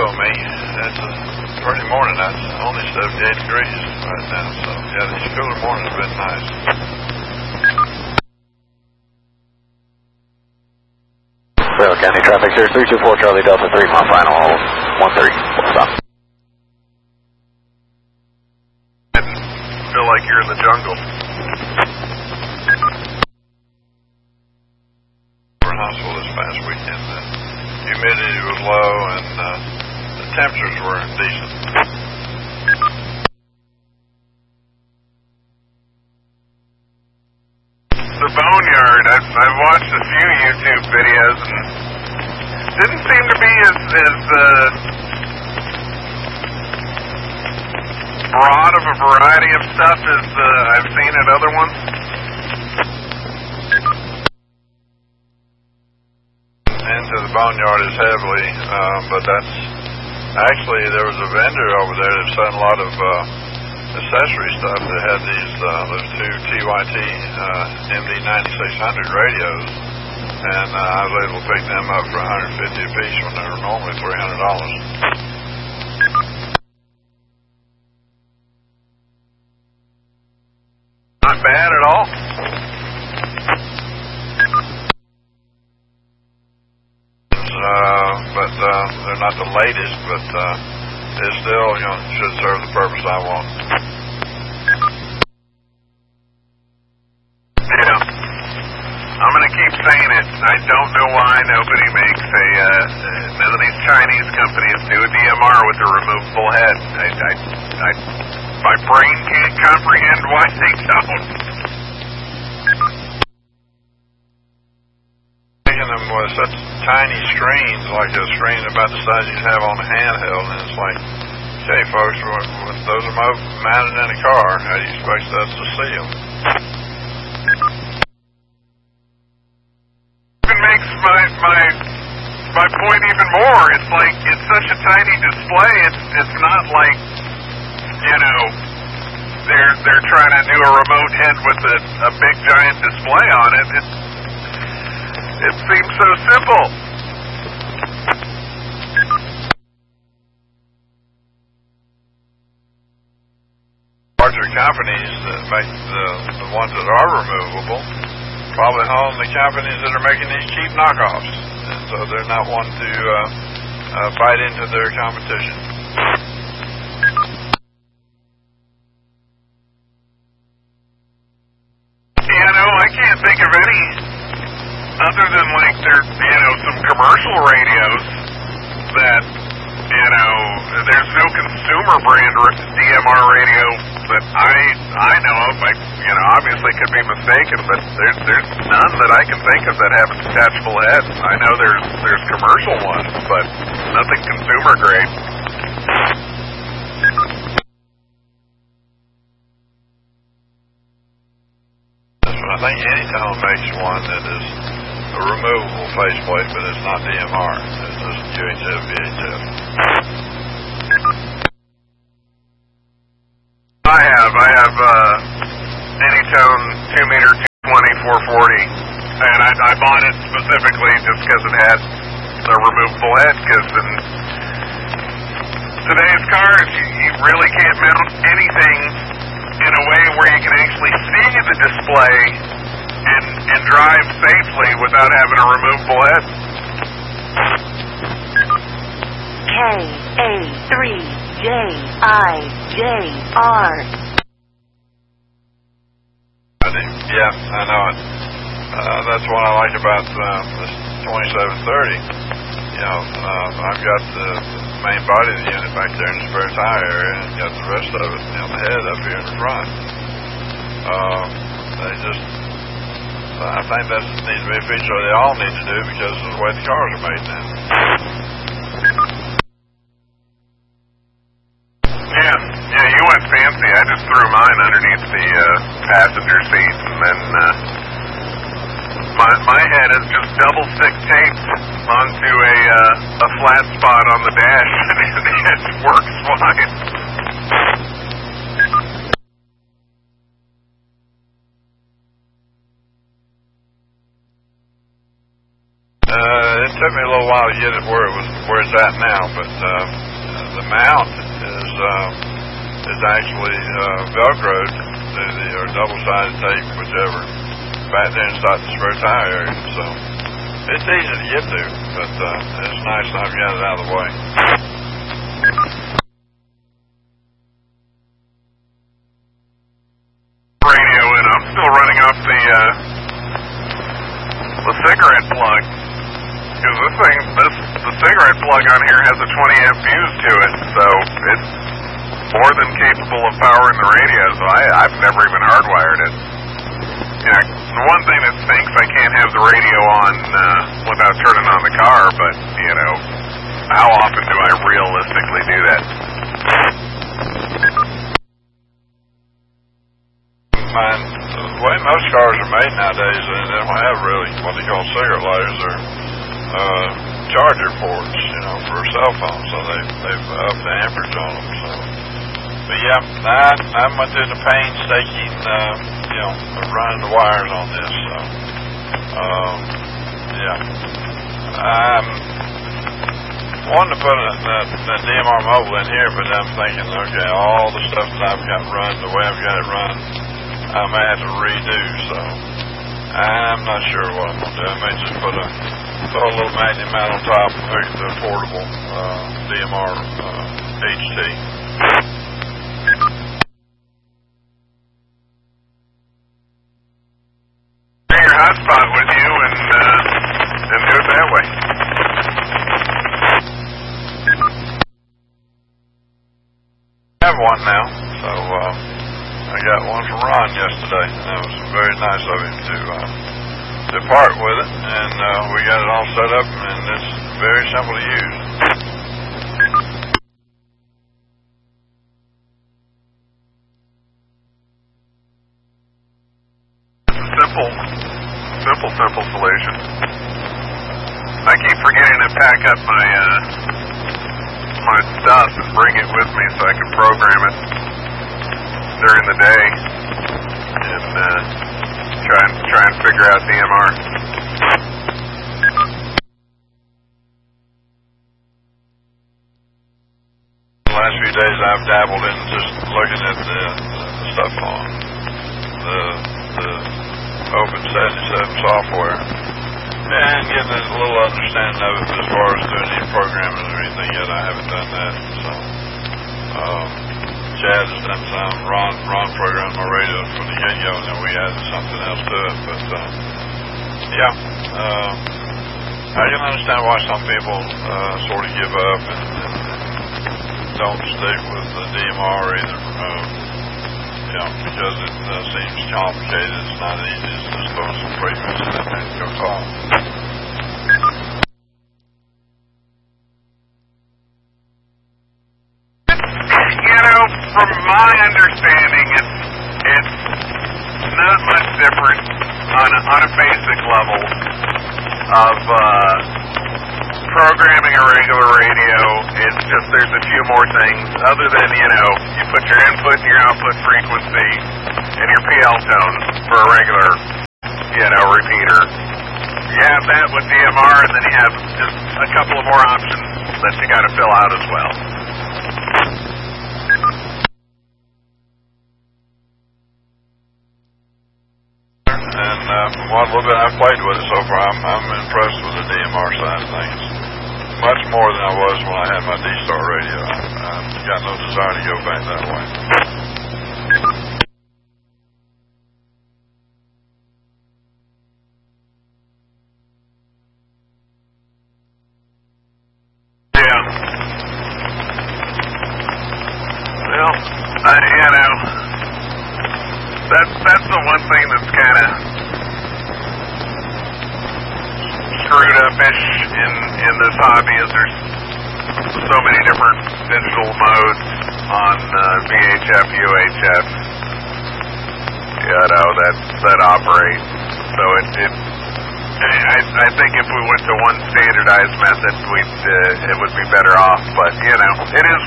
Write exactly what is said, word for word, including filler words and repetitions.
show me. It's a pretty morning. It's only seventy-eight degrees right now. So, yeah, these cooler mornings have been nice. Rail County traffic, sir. three two four Charlie Delta three, mile final, one three, stop. Feel like you're in the jungle. We're in Huntsville this past weekend. The humidity was low and uh, the temperatures were decent. The Boneyard, I've, I've watched a few YouTube videos and didn't seem to be as, as uh, broad of a variety of stuff as uh, I've seen at other ones. Into the Boneyard is heavily, um, but that's actually, there was a vendor over there that selling a lot of uh, accessory stuff that had these uh, those two T Y T uh, M D ninety-six hundred radios, and uh, I was able to pick them up for one hundred fifty dollars a piece when they were normally three hundred dollars. Not bad at all. Uh, but uh, they're not the latest, but uh, they still, you know, should serve the purpose I want. Yeah, I'm going to keep saying it. I don't know why nobody makes a, uh, none of these Chinese companies do a D M R with a removable head. I, I, I, my brain can't comprehend why they don't. Them with such tiny screens, like a screen about the size you have on a handheld, and it's like, okay, folks, those are mounted in a car. How do you expect us to see them? It makes my my my point even more. It's like it's such a tiny display. It's it's not like, you know, they're they're trying to do a remote head with a, a big giant display on it. It's It seems so simple. Larger companies that make the, the ones that are removable probably own the companies that are making these cheap knockoffs. And so they're not wanting to uh, uh, bite into their competition. You know, I can't think of any other than like there, you know, some commercial radios that, you know, there's no consumer brand D M R radio that I I know of. Like, you know, obviously could be mistaken, but there's there's none that I can think of that have a detachable head. I know there's there's commercial ones, but nothing consumer grade. I think Anytone makes one that is a removable faceplate, but it's not D M R. It's just U H F, V H F. I have. I have uh, Anytone two meter two twenty four forty, and I, I bought it specifically just because it had the removable head, because in today's cars, you, you really can't mount anything in a way where you can actually see the display and, and drive safely without having a removable head. K A three J I J R. Yeah, I know it. Uh, that's what I like about um, this twenty-seven thirty. You know, uh, I've got the main body of the unit back there in the spare tire area, and got the rest of it on the head up here in the front. Um, they just, I think that needs to be a feature they all need to do because of the way the cars are made now. Yeah, yeah, you went fancy. I just threw mine underneath the uh, passenger seat, and then uh, my my head is just double stick taped onto a uh, a flat spot on the dash, and it works fine. Uh, it took me a little while to get it where it was where it's at now, but uh, the mount is uh, is actually uh, Velcroed to the or double-sided tape, whichever, back there inside the spare tire area. So it's easy to get to, but uh, it's nice to have got it out of the way. Radio, and I'm still running off the uh, the cigarette plug. Because this thing, this the cigarette plug on here has a twenty amp fuse to it, so it's more than capable of powering the radio. So I, I've never even hardwired it. You know, the one thing that stinks, I can't have the radio on uh, without turning on the car. But you know, how often do I realistically do that? Mine, the way most cars are made nowadays, they don't have really what they call cigarette lighters or uh, charger ports, you know, for cell phones. So they, they've upped the amperage on them. So, but yeah, I, I went through the painstaking, uh, you know, running the wires on this. So, um, yeah, I'm wanting to put a, a, a D M R mobile in here, but I'm thinking, okay, all the stuff that I've got run, the way I've got it run, I may have to redo, so I'm not sure what I'm going to do. I may just put a, throw a little magnet mount on top and hook it to a portable uh, D M R uh, H T. Bring your hotspot with you and, uh, and do it that way. I have one now, so uh, I got one from Ron yesterday, and it was very nice of him to uh, to part with it, and uh, we got it all set up, and it's very simple to use. Simple, simple, simple solution. I keep forgetting to pack up my uh, my stuff and bring it with me so I can program it during the day and uh, try and try and figure out D M R. The last few days I've dabbled in just looking at the, the stuff on the, the Open seventy-seven software and getting a little understanding of it, but as far as doing any programming or anything yet, I haven't done that. So, um, Chad has done some. Ron, Ron programmed my radio from the get-go, and then we added something else to it. But, uh, yeah, uh, I can understand why some people uh, sort of give up and, and, and don't stick with the D M R either. Uh, you know, because it uh, seems complicated. It's not easy. It's just throwing some frequencies in there and go talk. You know, from my understanding, it's it's not much different on a, on a basic level of uh, programming a regular radio. It's just there's a few more things other than, you know, you put your input and your output frequency and your P L tone for a regular, you know, repeater. You have that with D M R, and then you have just a couple of more options that you got to fill out as well. And uh, from what little bit I've played with it so far, I'm, I'm impressed with the D M R side of things. Much more than I was when I had my D-Star radio. I, I've got no desire to go back that way. Yeah. Well, I, you know, that's that's the one thing that's kind of screwed up-ish in, in this hobby is there's so many different digital modes on uh, V H F, U H F, you know, that, that operate. So it, it I, I think if we went to one standardized method, we'd, uh, it would be better off. But, you know, it is